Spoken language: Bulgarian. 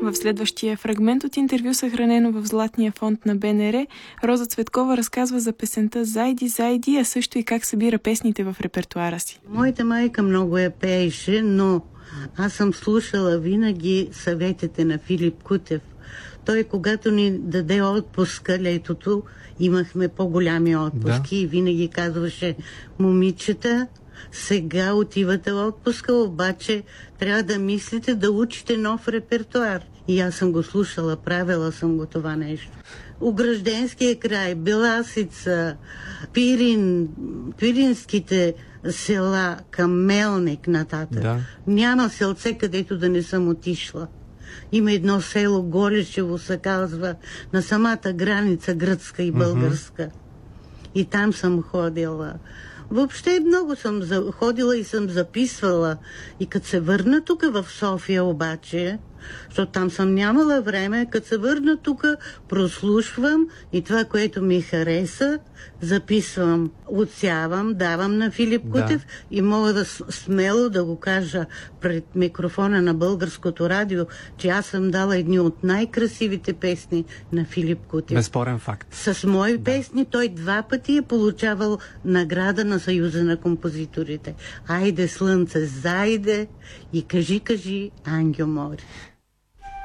В следващия фрагмент от интервю, съхранено в Златния фонд на БНР, Роза Цветкова разказва за песента "Зайди, зайди", а също и как събира песните в репертуара си. Моята майка много я пееше, но аз съм слушала винаги съветите на Филип Кутев. Той, когато ни даде отпуска летото, имахме по-голями отпуски и винаги казваше: момичета, сега отивате в отпуска, обаче трябва да мислите да учите нов репертуар. И аз съм го слушала, правила съм го това нещо. Огражденския край, Беласица, Пирин, пиринските села към Мелник нататък. Да. Няма селце, където да не съм отишла. Има едно село, Голешево се казва, на самата граница гръцка и българска. И там съм ходила. Въобще много съм ходила и съм записвала. И като се върна тук в София обаче, защото там съм нямала време, като се върна тук, прослушвам и това, което ми хареса, записвам, отсявам, давам на Филип Кутев и мога да смело да го кажа пред микрофона на Българското радио, че аз съм дала едни от най-красивите песни на Филип Кутев. Безспорен факт. С мои песни той 2 пъти е получавал награда на Съюза на композиторите. Айде слънце, зайде и кажи, Ангел мори.